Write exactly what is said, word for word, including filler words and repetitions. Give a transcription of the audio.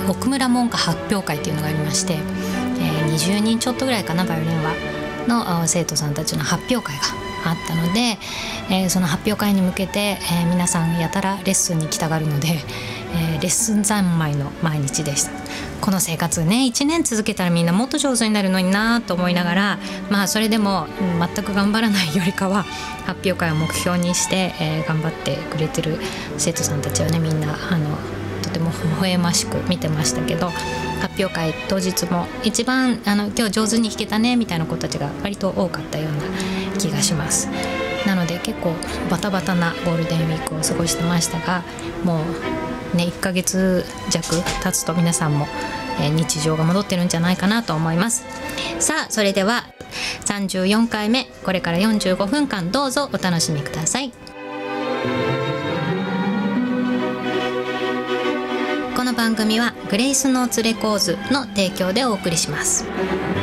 奥村門下発表会っていうのがありまして、えー、にじゅうにんちょっとぐらいかな、バイオリンはの生徒さんたちの発表会があったので、えー、その発表会に向けて、えー、皆さんやたらレッスンに来たがるので、えー、レッスン三昧の毎日でした。この生活ねいちねん続けたらみんなもっと上手になるのになと思いながら、まあそれでも全く頑張らないよりかは発表会を目標にして、えー、頑張ってくれてる生徒さんたちはね、みんなあのとても微笑ましく見てましたけど、発表会当日も一番あの今日上手に弾けたねみたいな子たちが割と多かったような気がします。なので結構バタバタなゴールデンウィークを過ごしてましたが、もうねいっかげつ弱経つと皆さんも、えー、日常が戻ってるんじゃないかなと思います。さあそれではさんじゅうよんかいめ、これからよんじゅうごふんかんどうぞお楽しみください。この番組はグレイスノーツレコーズの提供でお送りします。